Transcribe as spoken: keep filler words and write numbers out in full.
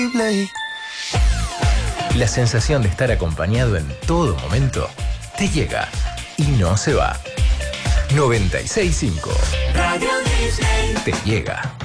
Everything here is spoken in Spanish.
La sensación de estar acompañado en todo momento te llega y no se va. noventa y seis punto cinco. Radio Disney. Te llega.